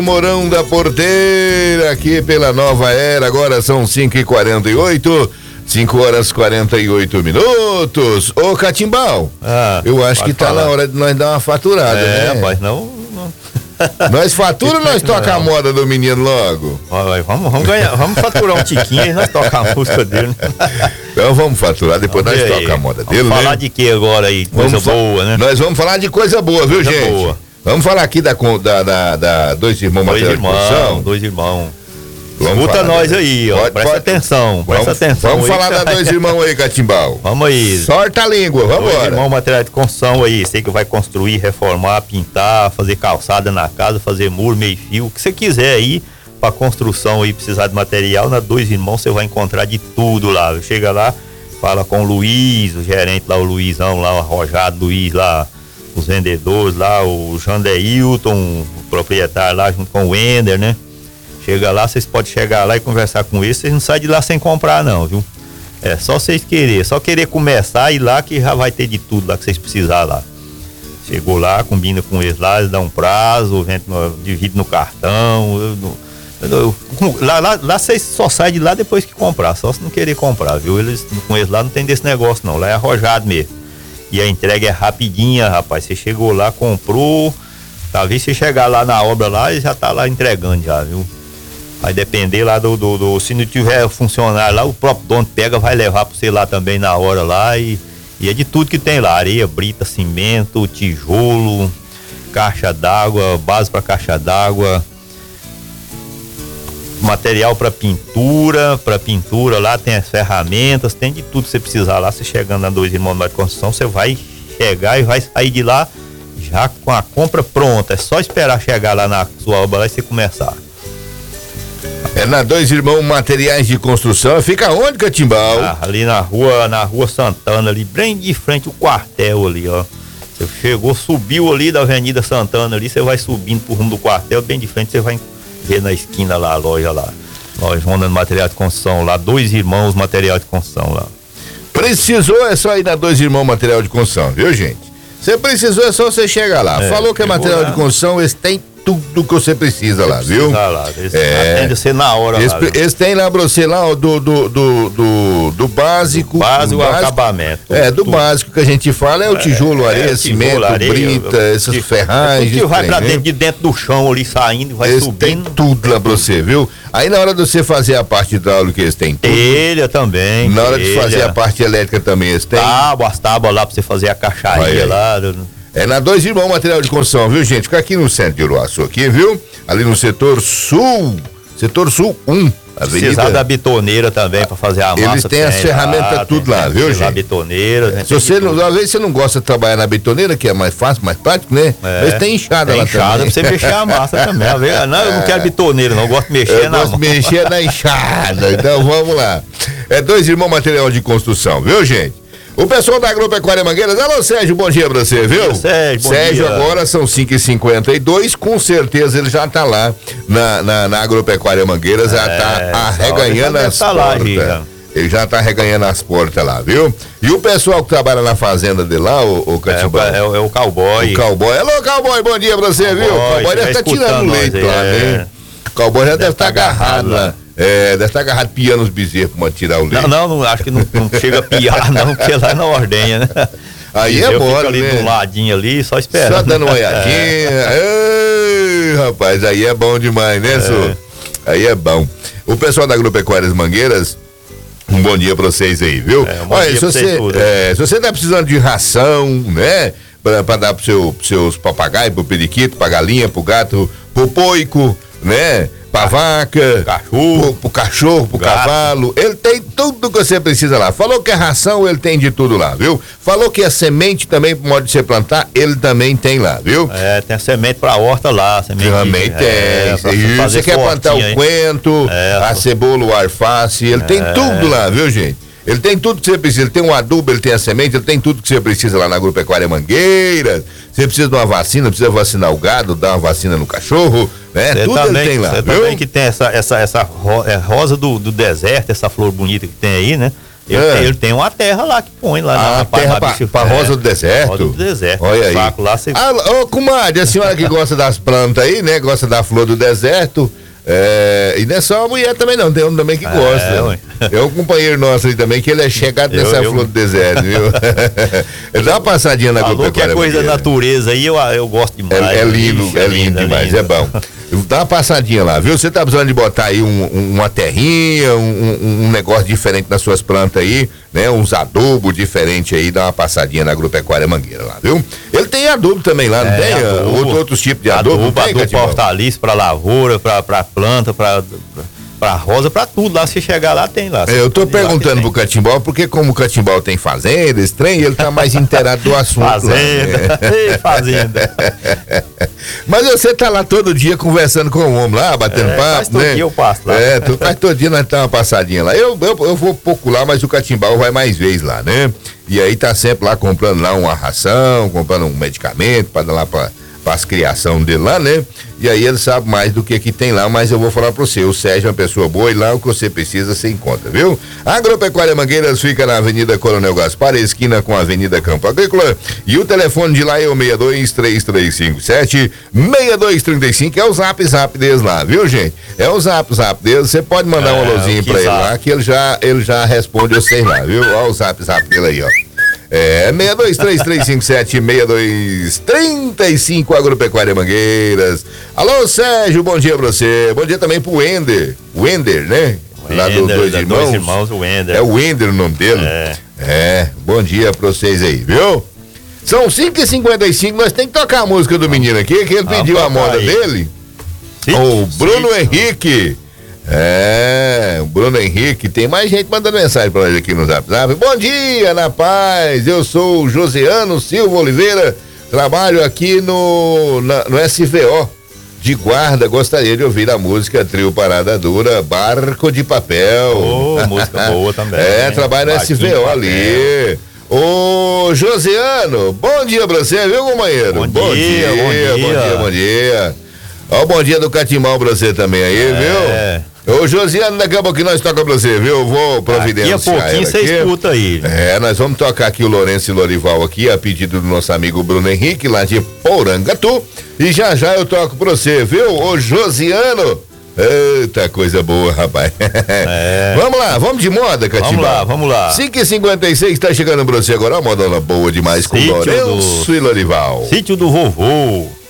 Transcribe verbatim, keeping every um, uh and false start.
Morão da Porteira, aqui pela Nova Era, agora são cinco e quarenta e oito, cinco horas e quarenta e oito minutos. Ô Catimbau, ah, eu acho que tá falar. Na hora de nós dar uma faturada, é, né? Mas não, não. Nós fatura ou nós toca a moda do menino logo? Vai, vamos, vamos ganhar, vamos faturar um tiquinho e nós toca a música dele. Então vamos faturar, depois vamos nós toca a moda dele, vamos né? falar de que agora aí? Coisa vamos boa, né? Nós vamos falar de coisa boa, viu, coisa gente? Boa. Vamos falar aqui da, da, da, da Dois Irmãos Material de Construção. Dois irmãos. Vamos Escuta falar, nós né? aí, ó. Pode, presta pode. atenção, presta vamos, atenção. Vamos aí, falar da Dois Irmãos aí, Catimbau. Vamos aí. Sorta a língua, vamos embora. Dois Irmãos Material de Construção aí. Sei que vai construir, reformar, pintar, fazer calçada na casa, fazer muro, meio fio. O que você quiser aí pra construção aí, precisar de material, na Dois Irmãos você vai encontrar de tudo lá. Chega lá, fala com o Luiz, o gerente lá, o Luizão lá, o Arrojado Luiz lá, os vendedores lá, o Jandeilton, o proprietário lá, junto com o Wender, né? Chega lá, vocês podem chegar lá e conversar com eles, vocês não saem de lá sem comprar não, viu? É só vocês querer, só querer começar e ir lá que já vai ter de tudo lá que vocês precisarem lá. Chegou lá, combina com eles lá, eles dão um prazo, vende no, divide no cartão, eu, eu, eu, lá, lá, lá vocês só saem de lá depois que comprar, só se não querer comprar, viu? Eles, com eles lá não tem desse negócio não, lá é arrojado mesmo. E a entrega é rapidinha, rapaz. Você chegou lá, comprou. Talvez você chegar lá na obra lá e já tá lá entregando já, viu? Vai depender lá do, do, do se não tiver funcionário lá, o próprio dono pega, vai levar pra você lá também na hora lá e, e é de tudo que tem lá, areia, brita, cimento, tijolo, caixa d'água, base para caixa d'água, material para pintura, para pintura lá tem as ferramentas, tem de tudo que você precisar lá. Você chegando na Dois Irmãos de Construção, você vai chegar e vai sair de lá já com a compra pronta. É só esperar chegar lá na sua obra lá e você começar. É na Dois Irmãos Materiais de Construção. Fica onde, Catimbau? Ah, ali na rua, na rua Santana, ali bem de frente o quartel ali, ó. Você chegou, subiu ali da Avenida Santana ali, você vai subindo pro rumo do quartel, bem de frente você vai ver na esquina lá, a loja lá. Loja Honda de Material de Construção lá, Dois Irmãos Material de Construção lá. Precisou, é só ir na Dois Irmãos Material de Construção, viu, gente? Você precisou, é só você chegar lá. É, Falou que é material lá. De construção, eles têm tudo que você precisa você lá, precisa viu? Lá, eles é. Atendem você na hora eles, lá. Eles têm lá pra você lá, ó, do, do, do, do, do básico. Do básico, do básico acabamento. É, do tudo. Básico que a gente fala é o tijolo, areia, é, cimento, tijolo, areia, brita, eu, essas eu, ferragens. Que vai pra dentro, de dentro do chão ali, saindo, vai eles subindo. Eles têm tudo lá pra você, viu? Aí na hora de você fazer a parte hidráulica, eles têm tudo. Telha também. Na hora telha. de fazer a parte elétrica também, eles têm. Tábua, as tábuas lá pra você fazer a caixaria lá. É na Dois Irmãos Material de Construção, viu, gente? Fica aqui no centro de Uruaçu, aqui, viu? Ali no setor sul, setor sul um. Precisar da bitoneira também para fazer a massa. Eles têm as ferramentas lá, tudo lá, viu, gente? A bitoneira. Se você, não, às vezes você não gosta de trabalhar na bitoneira, que é mais fácil, mais prático, né? É, mas tem enxada lá enxada também. Pra você mexer a massa também. Não, eu não quero bitoneira, não. Eu gosto de mexer eu na gosto de mexer na enxada. Então vamos lá. É Dois Irmãos Material de Construção, viu, gente? O pessoal da Agropecuária Mangueiras, alô Sérgio, bom dia pra você, viu? Sérgio, bom Sérgio, dia. Agora são cinco e cinquenta e dois, com certeza ele já tá lá na, na, na Agropecuária Mangueiras, já é, tá arreganhando as tá portas. Lá, já. Ele já tá arreganhando as portas lá, viu? E o pessoal que trabalha na fazenda de lá, o, o Catimbau? É, é, é o cowboy. O cowboy. Alô, cowboy, bom dia pra você, cowboy, viu? O cowboy deve estar tá tirando leite lá, é. né? O cowboy já deve estar tá agarrado lá. lá. É, deve estar agarrado piando os bezerros pra tirar o leite. Não, não, não acho que não, não chega a piar, não, porque lá é na ordenha, né? Aí é bom, ali né? do ladinho ali, só esperando. Só dando uma olhadinha. É. Ei, rapaz, aí é bom demais, né, é. Su? Aí é bom. O pessoal da Agropecuárias Mangueiras, um bom dia pra vocês aí, viu? É, um Olha, se você, é, se você tá precisando de ração, né? Pra, pra dar pro seu, pros seus papagaios, pro periquito, pra galinha, pro gato, pro poico, né? Pra vaca, cachorro, pro, pro cachorro, pro gato. Cavalo, ele tem tudo que você precisa lá. Falou que é ração, ele tem de tudo lá, viu? Falou que é semente também pode você plantar, ele também tem lá, viu? É, tem a semente pra horta lá, semente. Também tem. É, você quer plantar o coentro, é, a cebola, o alface, ele é. tem tudo lá, viu, gente? Ele tem tudo que você precisa, ele tem um adubo, ele tem a semente, ele tem tudo que você precisa lá na Agropecuária Mangueiras. Você precisa de uma vacina, precisa vacinar o gado, dar uma vacina no cachorro, né? Cê tudo também, ele tem lá, viu? Também que tem essa, essa, essa ro, é, rosa do, do deserto, essa flor bonita que tem aí, né? Ele, é. tem, ele tem uma terra lá que põe lá ah, na terra para pra Rosa do Deserto. Rosa do Deserto. Olha aí. Saco lá, você... ah, ô, comadre, a senhora que gosta das plantas aí, né? Gosta da flor do deserto. É, e não é só a mulher também não, tem um também que gosta. É, é um companheiro nosso ali também, que ele é chegado nessa eu, eu... flor do deserto, viu? Ele dá uma passadinha na Falou que é coisa da natureza aí, eu, eu gosto demais. É, é lindo, bicho, é lindo, lindo demais, lindo. É bom. Dá uma passadinha lá, viu? Você tá precisando de botar aí um, um, uma terrinha, um, um negócio diferente nas suas plantas aí, né? Uns adubos diferentes aí, dá uma passadinha na Agropecuária Mangueira lá, viu? Ele tem adubo também lá, não é, tem? Adubo, outro, outros tipos de adubo, adubo, tem, adubo pra hortaliça, pra lavoura, pra, pra planta, pra... pra rosa, pra tudo. Lá, se chegar lá, tem lá. Eu tô perguntando pro Catimbau, porque como o Catimbau tem fazenda, esse trem, ele tá mais inteirado do assunto. Fazenda, lá, né? Fazenda. Mas você tá lá todo dia conversando com o homem lá, batendo é, papo, faz todo né? dia eu passo lá. É, tu faz todo dia nós tá uma passadinha lá. Eu, eu, eu vou pouco lá, mas o Catimbau vai mais vezes lá, né? E aí tá sempre lá comprando lá uma ração, comprando um medicamento pra dar lá pra... para as criação dele lá, né? E aí ele sabe mais do que que tem lá, mas eu vou falar para você, o Sérgio é uma pessoa boa e lá o que você precisa você encontra, viu? A Agropecuária Mangueiras fica na Avenida Coronel Gaspar, esquina com a Avenida Campo Agrícola, e o telefone de lá é o seis dois três três cinco sete seis dois três cinco, é o zap zap deles lá, viu, gente? É o zap zap deles, você pode mandar é, um alôzinho para ele lá, que ele já, ele já responde vocês lá, viu? Olha o zap zap dele aí, ó. É, seis dois três três cinco sete seis dois três cinco, Agropecuária Mangueiras. Alô, Sérgio, bom dia pra você. Bom dia também pro Wender. Wender, né? Wender, lá do Dois Irmãos. Dois Irmãos, o Wender. É o Wender o nome dele? É. É, bom dia pra vocês aí, viu? São cinco e cinquenta e cinco, nós temos que tocar a música do menino aqui, que ele ah, pediu a moda aí dele. Sim, o Bruno sim. Henrique. É, o Bruno Henrique, tem mais gente mandando mensagem pra nós aqui no Zap Zap. Bom dia, na paz, eu sou o Josiano Silva Oliveira, trabalho aqui no, na, no S V O de guarda, gostaria de ouvir a música Trio Parada Dura, Barco de Papel. Oh, música boa também. É, trabalho no S V O ali. Ô, Josiano, bom dia pra você, viu, companheiro? Bom, bom dia, dia, bom dia, bom dia, bom dia. Ó, o bom dia do Catimbau pra você também aí, é. viu? Ô, Josiano, daqui a pouquinho nós tocamos pra você, viu? Eu vou providenciar. Daqui a pouquinho você escuta aí. É, nós vamos tocar aqui o Lourenço e Lorival aqui, a pedido do nosso amigo Bruno Henrique, lá de Porangatu. E já já eu toco pra você, viu? Ô, Josiano. Eita, coisa boa, rapaz. É. Vamos lá, vamos de moda, Catimbau. Vamos lá, vamos lá. cinco e cinquenta e seis, tá chegando pra você agora, uma modona boa demais com Sítio Lourenço do... e Lorival. Sítio do Vovô.